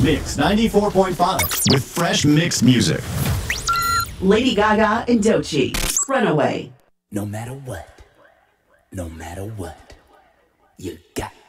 Mix 94.5 with fresh mixed music. Lady Gaga and Doechii, Runaway. No matter what, you got